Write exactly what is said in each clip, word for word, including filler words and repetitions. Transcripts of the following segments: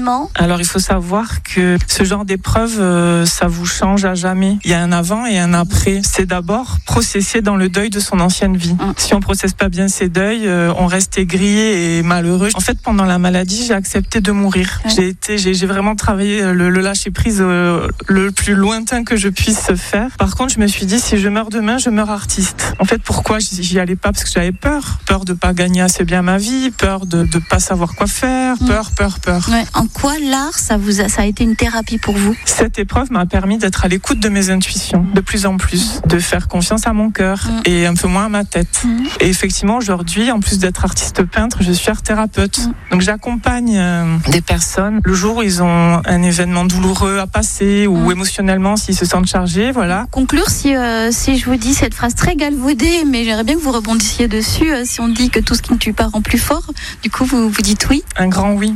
comment ? Alors il faut savoir que ce genre d'épreuve, euh, ça vous change à jamais. Il y a un avant et un après. C'est d'abord processer dans le deuil de son ancienne vie. Mmh. Si on processe pas bien ses deuils, euh, on reste aigri et malheureux. En fait, pendant la maladie, j'ai accepté de mourir. Mmh. J'ai été, j'ai, j'ai vraiment travaillé le, le lâcher prise euh, le plus lointain que je puisse faire. Par contre, je me suis dit, si je meurs demain, je meurs artiste. En fait, pourquoi j'y allais pas ? Parce que j'avais peur. Peur de pas gagner assez bien ma vie, peur de de pas savoir quoi faire, mmh. peur, peur, peur. Ouais. En quoi l'art, ça vous a, ça a été une thérapie pour vous ? Cette épreuve m'a permis d'être à l'écoute de mes intuitions, de plus en plus, de faire confiance à mon cœur mmh. et un peu moins à ma tête. Mmh. Et effectivement, aujourd'hui, en plus d'être artiste peintre, je suis art thérapeute. Mmh. Donc j'accompagne euh, des personnes le jour où ils ont un événement douloureux à passer ou mmh. émotionnellement s'ils se sentent chargés, voilà. Conclure, si, euh, si je vous dis cette phrase très galvaudée, mais j'aimerais bien que vous rebondissiez dessus, euh, si on dit que tout ce qui ne tue pas rend plus fort, du coup vous, vous dites oui ? Un grand oui.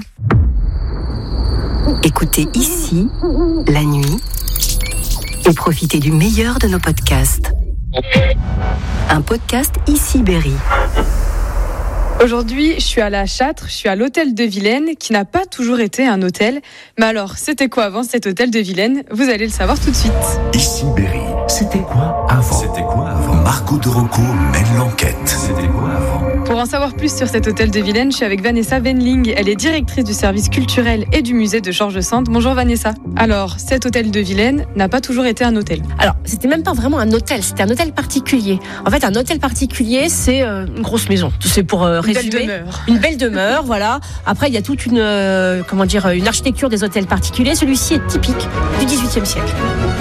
Écoutez ici, la nuit, et profitez du meilleur de nos podcasts. Un podcast Ici Berry. Aujourd'hui, je suis à la Châtre, je suis à l'hôtel de Vilaine, qui n'a pas toujours été un hôtel. Mais alors, c'était quoi avant cet hôtel de Vilaine ? Vous allez le savoir tout de suite. Ici Berry, c'était quoi avant ? C'était quoi avant ? Margot de Rocco mène l'enquête. C'était quoi avant ? Pour en savoir plus sur cet hôtel de Vilaine, je suis avec Vanessa Wendling. Elle est directrice du service culturel et du musée de Georges Sand. Bonjour Vanessa. Alors, cet hôtel de Vilaine n'a pas toujours été un hôtel. Alors, c'était même pas vraiment un hôtel, c'était un hôtel particulier. En fait, un hôtel particulier, c'est euh, une grosse maison. C'est pour euh, résumer. Une belle demeure. Une belle demeure, voilà. Après, il y a toute une, euh, comment dire, une architecture des hôtels particuliers. Celui-ci est typique du dix-huitième siècle.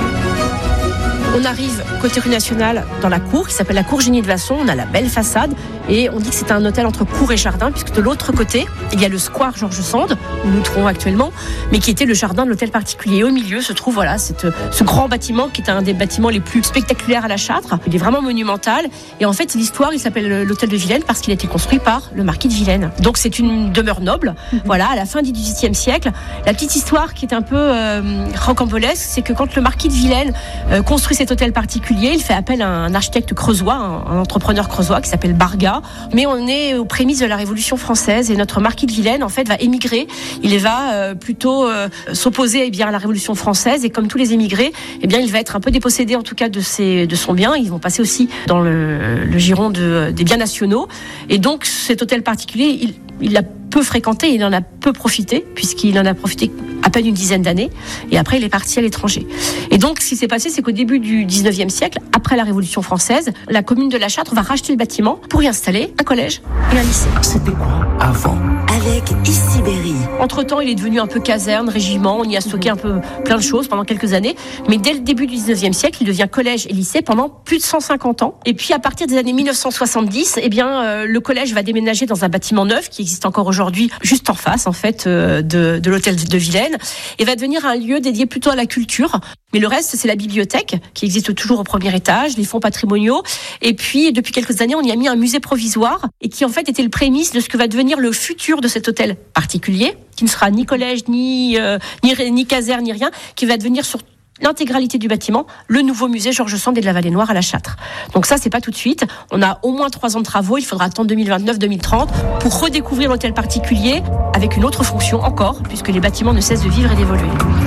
On arrive côté rue Nationale dans la cour qui s'appelle la cour Génie de Vasson. On a la belle façade et on dit que c'est un hôtel entre cour et jardin puisque de l'autre côté, il y a le square Georges Sand où nous nous trouvons actuellement, mais qui était le jardin de l'hôtel particulier. Et au milieu se trouve voilà cette, ce grand bâtiment qui est un des bâtiments les plus spectaculaires à la Châtre. Il est vraiment monumental et en fait l'histoire, il s'appelle l'hôtel de Vilaine parce qu'il a été construit par le marquis de Vilaine. Donc c'est une demeure noble. Mmh. Voilà, à la fin du dix-huitième siècle. La petite histoire qui est un peu euh, rocambolesque, c'est que quand le marquis de Vilaine euh, construit cet hôtel particulier, il fait appel à un architecte creusois, un, un entrepreneur creusois qui s'appelle Barga. Mais on est aux prémices de la Révolution française et notre marquis de Vilaine en fait va émigrer. Il va euh, plutôt euh, s'opposer eh bien à la Révolution française et comme tous les émigrés, eh bien il va être un peu dépossédé en tout cas de ses de son bien. Ils vont passer aussi dans le, le giron de, des biens nationaux et donc cet hôtel particulier, il il l'a peu fréquenté, il en a peu profité puisqu'il en a profité à peine une dizaine d'années et après il est parti à l'étranger. Et donc ce qui s'est passé, c'est qu'au début du dix-neuvième siècle, après la Révolution française, la commune de la Châtre va racheter le bâtiment pour y installer un collège et un lycée. C'était quoi avant ? Avec Ici Berry. Entre-temps, il est devenu un peu caserne, régiment, on y a stocké un peu plein de choses pendant quelques années, mais dès le début du dix-neuvième siècle, il devient collège et lycée pendant plus de cent cinquante ans. Et puis à partir des années dix-neuf cent soixante-dix, eh bien euh, le collège va déménager dans un bâtiment neuf qui existe encore aujourd'hui, juste en face en fait euh, de, de l'hôtel de Vilaine, et va devenir un lieu dédié plutôt à la culture. Mais le reste, c'est la bibliothèque qui existe toujours au premier étage, les fonds patrimoniaux, et puis depuis quelques années, on y a mis un musée provisoire et qui en fait était le prémisse de ce que va devenir le futur de cet hôtel particulier, qui ne sera ni collège, ni euh, ni, ni caserne, ni rien, qui va devenir sur l'intégralité du bâtiment, le nouveau musée Georges Sand et de la Vallée Noire à la Châtre. Donc ça, c'est pas tout de suite. On a au moins trois ans de travaux. Il faudra attendre deux mille vingt-neuf deux mille trente pour redécouvrir l'hôtel particulier avec une autre fonction encore, puisque les bâtiments ne cessent de vivre et d'évoluer.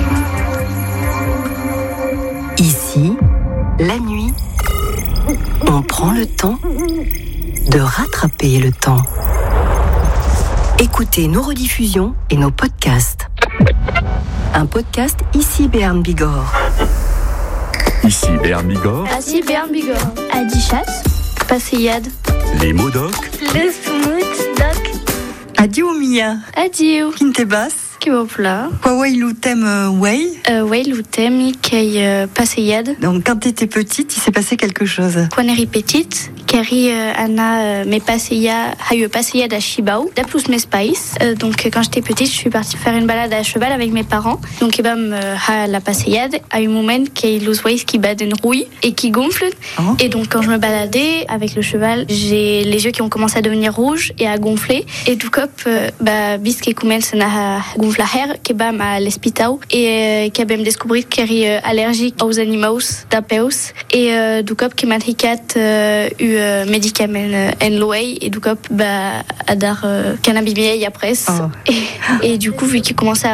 Ici, la nuit, on prend le temps de rattraper le temps. Écoutez nos rediffusions et nos podcasts. Un podcast Ici Béarn Bigorre. Ici Béarn Bigorre. Ici Béarn Bigorre. Adichat, Passeyade. Les mots doc. Le smooth doc. Adieu Mia. Adieu. Kintebas. Kibopla. Quoi il ou t'aime way? Way ou t'aime kay Passeyade. Donc quand t'étais petite, il s'est passé quelque chose. Quand j'étais petite, Carrie Anna mes Passeya a eu Passeyade à Chibao, d'aplus mes spice. Donc quand j'étais petite, je suis partie faire une balade à cheval avec mes parents. Donc ebam à la Passeyade, à un moment qu'il y a qui bat une rouille et qui gonfle. Oh. Et donc quand je me baladais avec le cheval, j'ai les yeux qui ont commencé à devenir rouges et à gonfler. Et du coup, bah bisque commence à gonfler que bam à l'hospital et qui a même découvert qu'il est allergique aux animaux d'Apeus et du coup qui m'a hicat eu médicament en loy et du coup bah à dar cannabis après oh. et, et du coup vu qu'il commençait à